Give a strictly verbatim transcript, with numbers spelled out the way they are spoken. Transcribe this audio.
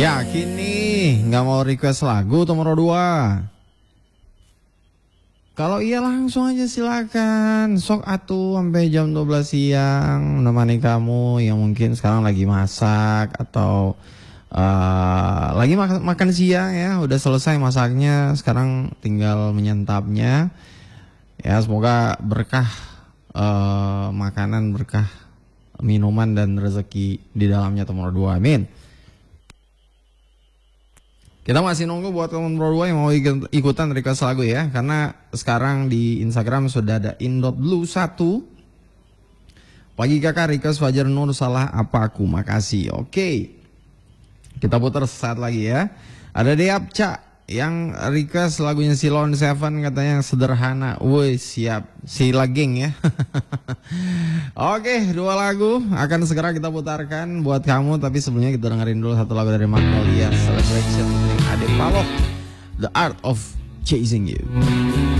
Yakin nih nggak mau request lagu nomor dua? Kalau iya langsung aja silakan. Sok atuh sampai jam dua belas siang nemani kamu yang mungkin sekarang lagi masak atau uh, lagi makan, makan siang ya. Udah selesai masaknya, sekarang tinggal menyantapnya. Ya semoga berkah uh, makanan, berkah minuman dan rezeki di dalamnya nomor dua. Amin. Kita masih nunggu buat teman nomor dua yang mau ikutan request lagu ya. Karena sekarang di Instagram sudah ada indot blue satu. Pagi kakak request Fajar Nur salah apa aku, makasih. Oke, kita putar sesaat lagi ya. Ada Deapca yang request lagunya Silon Seven, katanya yang sederhana. Woi siap, Sila Geng ya. Oke, dua lagu akan segera kita putarkan buat kamu. Tapi sebelumnya kita dengerin dulu satu lagu dari Magnolia Celebration featuring Ade Paloh, The Art of Chasing You.